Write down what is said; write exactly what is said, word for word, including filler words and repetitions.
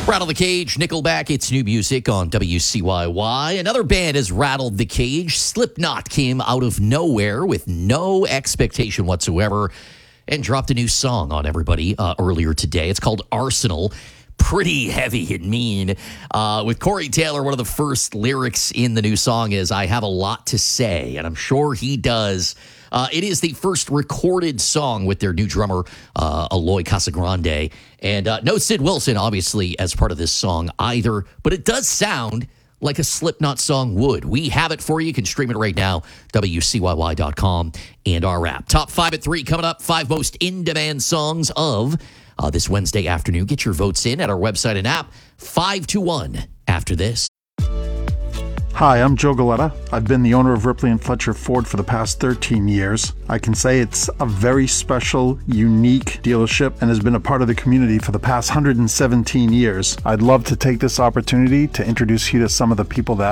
Rattle the Cage, Nickelback, it's new music on W C Y Y. Another band has rattled the cage. Slipknot came out of nowhere with no expectation whatsoever and dropped a new song on everybody uh, earlier today. It's called Arsenal. Pretty heavy and mean. Uh, with Corey Taylor, one of the first lyrics in the new song is, I have a lot to say, and I'm sure he does. Uh, it is the first recorded song with their new drummer, uh, Eloy Casagrande. And uh, no Sid Wilson, obviously, as part of this song either. But it does sound like a Slipknot song would. We have it for you. You can stream it right now, W C Y Y dot com and our app. Top five at three coming up. Five most in-demand songs of uh, this Wednesday afternoon. Get your votes in at our website and app. Five to one after this. Hi, I'm Joe Galetta. I've been the owner of Ripley and Fletcher Ford for the past thirteen years. I can say it's a very special, unique dealership and has been a part of the community for the past one hundred seventeen years. I'd love to take this opportunity to introduce you to some of the people that